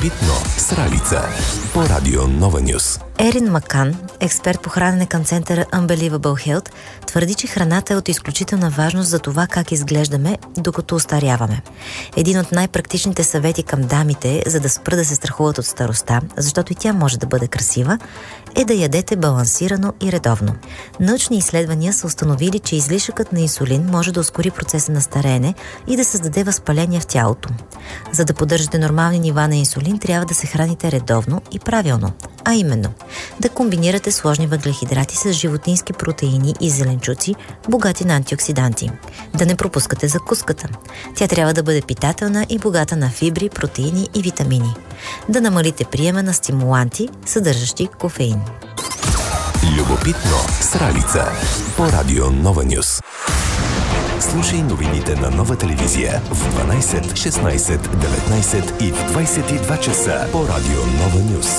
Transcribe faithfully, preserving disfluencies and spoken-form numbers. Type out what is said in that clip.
Любопитно с Ралица по Радио Нова Нюс. Ерин Макан, експерт по хранене към центъра Unbelievable Health, твърди, че храната е от изключителна важност за това как изглеждаме, докато остаряваме. Един от най-практичните съвети към дамите, за да спрат да се страхуват от старостта, защото и тя може да бъде красива, е да ядете балансирано и редовно. Научни изследвания са установили, че излишъкът на инсулин може да ускори процеса на стареене и да създаде възпаление в тялото. За да поддържате нормални нива на инсулин, трябва да се храните редовно и правилно, а именно да комбинирате сложни въглехидрати с животински протеини и зеленчуци, богати на антиоксиданти. Да не пропускате закуската. Тя трябва да бъде питателна и богата на фибри, протеини и витамини. Да намалите приема на стимуланти, съдържащи кофеин. Любопитно с Ралица по Радио Нова Нюс. Слушай новините на Нова телевизия в дванайсет, шестнайсет, деветнайсет и в двайсет и два часа по Радио Нова Нюс.